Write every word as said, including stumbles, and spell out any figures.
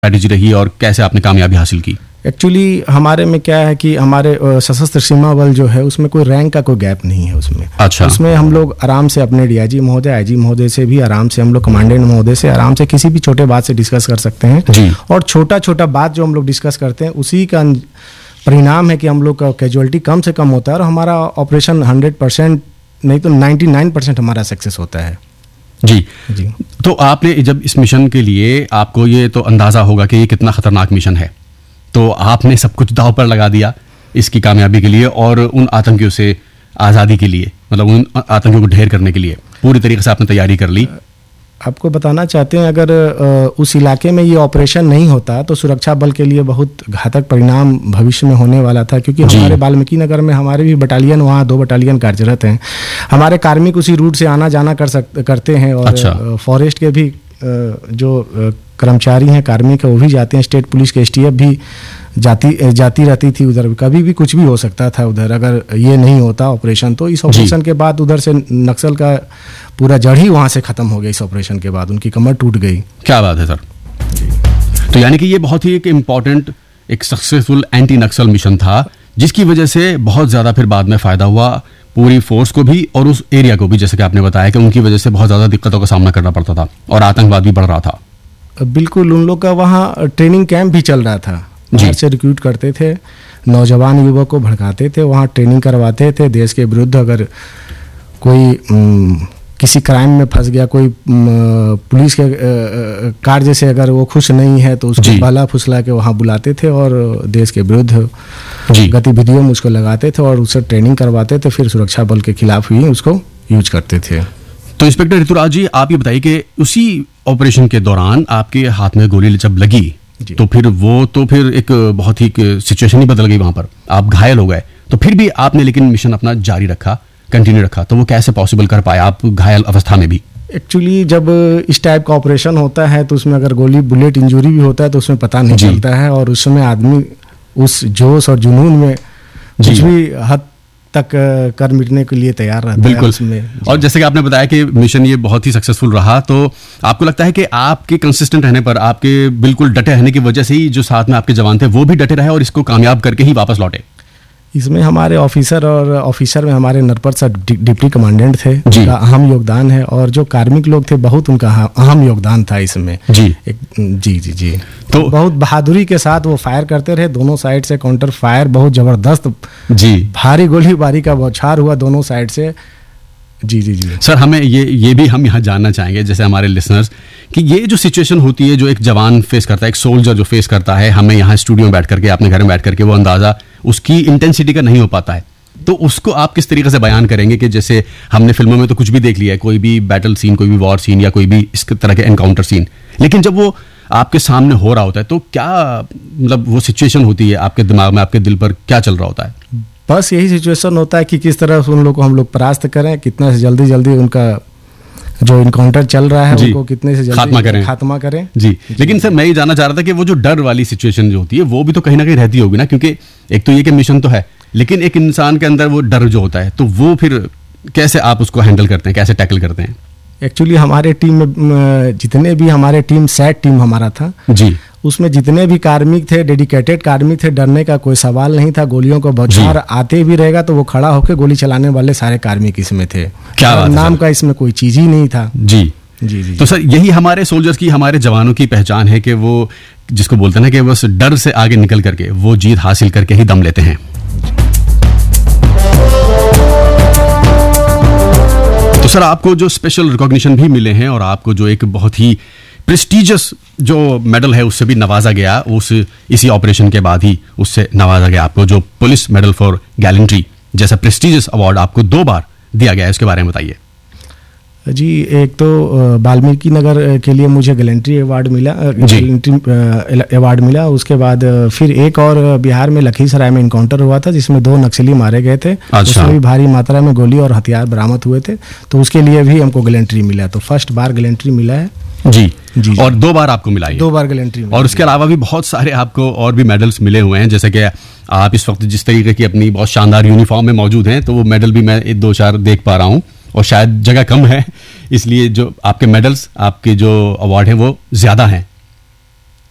Strategy रही और कैसे आपने कामयाबी हासिल की? एक्चुअली हमारे में क्या है कि हमारे सशस्त्र सीमा बल जो है उसमें कोई रैंक का कोई गैप नहीं है उसमें। अच्छा। उसमें हम लोग आराम से अपने डीआईजी महोदय, आईजी महोदय से भी आराम से, हम लोग कमांडेंट महोदय से आराम से किसी भी छोटे बात से डिस्कस कर सकते हैं जी। और छोटा छोटा बात जो हम लोग डिस्कस करते हैं उसी का परिणाम है कि हम लोग का कैजुअलिटी कम से कम होता है और हमारा ऑपरेशन हंड्रेड परसेंट नहीं तो नाइन्टी नाइन परसेंट हमारा सक्सेस होता है। जी जी। तो आपने जब इस मिशन के लिए, आपको ये तो अंदाजा होगा कि ये कितना खतरनाक मिशन है, तो आपने सब कुछ दांव पर लगा दिया इसकी कामयाबी के लिए और उन आतंकियों से आज़ादी के लिए, मतलब उन आतंकियों को ढेर करने के लिए पूरी तरीके से आपने तैयारी कर ली। आपको बताना चाहते हैं अगर उस इलाके में ये ऑपरेशन नहीं होता तो सुरक्षा बल के लिए बहुत घातक परिणाम भविष्य में होने वाला था, क्योंकि हमारे वाल्मीकि नगर में हमारे भी बटालियन, वहाँ दो बटालियन कार्यरत हैं। हमारे कार्मिक उसी रूट से आना जाना कर सक करते हैं और अच्छा। फॉरेस्ट के भी जो कर्मचारी हैं, कार्मिक है, वो भी जाते हैं। स्टेट पुलिस के एसटीएफ भी जाती जाती रहती थी उधर। कभी भी कुछ भी हो सकता था उधर अगर ये नहीं होता ऑपरेशन। तो इस ऑपरेशन के बाद उधर से नक्सल का पूरा जड़ ही वहाँ से खत्म हो गया। इस ऑपरेशन के बाद उनकी कमर टूट गई। क्या बात है सर। तो यानी कि ये बहुत ही एक इम्पॉर्टेंट, एक सक्सेसफुल एंटी नक्सल मिशन था, जिसकी वजह से बहुत ज़्यादा फिर बाद में फ़ायदा हुआ पूरी फोर्स को भी और उस एरिया को भी, जैसे कि आपने बताया कि उनकी वजह से बहुत ज़्यादा दिक्कतों का सामना करना पड़ता था और आतंकवाद भी बढ़ रहा था। बिल्कुल, उन लोग का वहाँ ट्रेनिंग कैंप भी चल रहा था। बाहर से रिक्रूट करते थे, नौजवान युवक को भड़काते थे, वहाँ ट्रेनिंग करवाते थे देश के विरुद्ध। अगर कोई न, किसी क्राइम में फंस गया, कोई न, पुलिस के कार्य से अगर वो खुश नहीं है तो उसको भला फुसला के वहाँ बुलाते थे और देश के विरुद्ध गतिविधियों में उसको लगाते थे और उससे ट्रेनिंग करवाते थे। फिर सुरक्षा बल के खिलाफ ही उसको यूज करते थे। तो इंस्पेक्टर ऋतुराज जी, आप ये बताइए कि उसी ऑपरेशन के दौरान आपके हाथ में गोली जब लगी तो फिर वो तो फिर एक बहुत ही सिचुएशन ही बदल गई वहां पर, आप घायल हो गए। तो फिर भी आपने लेकिन मिशन अपना जारी रखा, कंटिन्यू रखा, तो वो कैसे पॉसिबल कर पाए आप घायल अवस्था में भी? एक्चुअली जब इस टाइप का ऑपरेशन होता है तो उसमें अगर गोली बुलेट इंजरी भी होता है तो उसमें पता नहीं चलता है और उस समय आदमी उस जोश और जुनून में कुछ भी हद तक कर मिटने के लिए तैयार रहता है। बिल्कुल। और जैसे कि आपने बताया कि मिशन ये बहुत ही सक्सेसफुल रहा, तो आपको लगता है कि आपके कंसिस्टेंट रहने पर, आपके बिल्कुल डटे रहने की वजह से ही जो साथ में आपके जवान थे वो भी डटे रहे और इसको कामयाब करके ही वापस लौटे? इसमें हमारे ऑफिसर और ऑफिसर में हमारे नरपत सर डिप्टी कमांडेंट थे, उनका अहम योगदान है और जो कार्मिक लोग थे बहुत उनका अहम योगदान था इसमें। जी एक, जी जी जी तो बहुत बहादुरी के साथ वो फायर करते रहे, दोनों साइड से काउंटर फायर बहुत जबरदस्त, जी भारी गोलीबारी का बौछार हुआ दोनों साइड से। जी जी जी सर, हमें ये ये भी हम यहाँ जानना चाहेंगे, जैसे हमारे लिसनर्स, कि ये जो सिचुएशन होती है जो एक जवान फेस करता है, एक सोल्जर जो फेस करता है, हमें यहाँ स्टूडियो में बैठ करके, अपने घर में बैठ करके वो अंदाज़ा उसकी इंटेंसिटी का नहीं हो पाता है, तो उसको आप किस तरीके से बयान करेंगे? कि जैसे हमने फिल्मों में तो कुछ भी देख लिया है, कोई भी बैटल सीन, कोई भी वॉर सीन या कोई भी इस तरह के एनकाउंटर सीन, लेकिन जब वो आपके सामने हो रहा होता है तो क्या मतलब वो सिचुएशन होती है आपके दिमाग में, आपके दिल पर क्या चल रहा होता है? बस यही सिचुएशन होता है कि किस तरह उन लोग को हम लोग परास्त करें, कितना से जल्दी जल्दी उनका जो इनकाउंटर चल रहा है उनको कितने से जल्दी खात्मा करें खात्मा करें जी, जी। लेकिन सर मैं ये जानना चाह रहा था कि वो जो डर वाली सिचुएशन जो होती है वो भी तो कहीं ना कहीं रहती होगी ना, क्योंकि एक तो ये कि मिशन तो है लेकिन एक इंसान के अंदर वो डर जो होता है, तो वो फिर कैसे आप उसको हैंडल करते हैं, कैसे टैकल करते हैं? एक्चुअली हमारे टीम में जितने भी हमारे टीम सेट टीम हमारा था जी, उसमें जितने भी कार्मिक थे, डेडिकेटेड कार्मिक थे, डरने का कोई सवाल नहीं था। गोलियों को बौछार आते भी रहेगा तो वो खड़ा होकर गोली चलाने वाले सारे कार्मिक इसमें थे। क्या बात नाम का इसमें कोई चीज ही नहीं था। जी जी जी। तो सर यही हमारे सोल्जर्स की, हमारे जवानों की पहचान है कि वो जिसको बोलते हैं ना कि बस डर से आगे निकल करके वो जीत हासिल करके ही दम लेते हैं। तो सर आपको जो स्पेशल रिकॉग्निशन भी मिले हैं और आपको जो एक बहुत ही प्रेस्टिजियस जो मेडल है उससे भी नवाजा गया, उस इसी ऑपरेशन के बाद ही उससे नवाजा गया आपको, जो पुलिस मेडल फॉर गैलेंट्री जैसा प्रेस्टिजियस अवार्ड आपको दो बार दिया गया है, उसके बारे में बताइए। जी, एक तो वाल्मीकि नगर के लिए मुझे गैलेंट्री अवार्ड मिला, गैलेंट्री अवार्ड मिला। उसके बाद फिर एक और बिहार में लखीसराय में इनकाउंटर हुआ था जिसमें दो नक्सली मारे गए थे। अच्छा। उसमें भी भारी मात्रा में गोली और हथियार बरामद हुए थे, तो उसके लिए भी हमको गैलेंट्री मिला। तो फर्स्ट बार गैलेंट्री मिला है जी जी, और दो बार आपको मिला है? दो बार गैलेंट्री। और उसके अलावा भी बहुत सारे आपको और भी मेडल्स मिले हुए हैं, जैसे कि आप इस वक्त जिस तरीके की अपनी बहुत शानदार यूनिफॉर्म में मौजूद हैं, तो वो मेडल भी मैं दो चार देख पा रहा हूँ और शायद जगह कम है इसलिए जो आपके मेडल्स, आपके जो अवार्ड हैं वो ज़्यादा हैं।